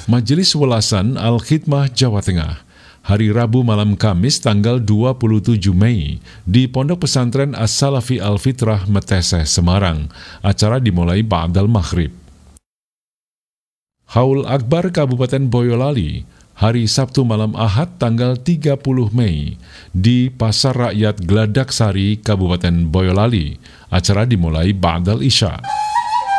Majelis Welasan Al-Khidmah Jawa Tengah, hari Rabu malam Kamis tanggal 27 Mei di Pondok Pesantren As-Salafi Al-Fitrah Meteseh, Semarang. Acara dimulai ba'dal maghrib. Haul Akbar Kabupaten Boyolali, hari Sabtu malam Ahad tanggal 30 Mei di Pasar Rakyat Gladaksari, Kabupaten Boyolali. Acara dimulai ba'dal isya.